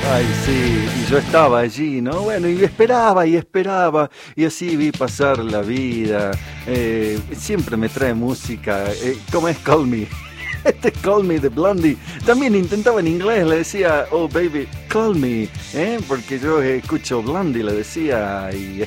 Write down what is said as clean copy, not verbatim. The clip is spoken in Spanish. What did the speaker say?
Ay, sí, y yo estaba allí, ¿no? Bueno, y esperaba, y así vi pasar la vida. Siempre me trae música. ¿Cómo es Call Me? Este Call Me de Blondie. También intentaba en inglés, le decía, oh baby, call me, ¿eh? Porque yo escucho Blondie, le decía, y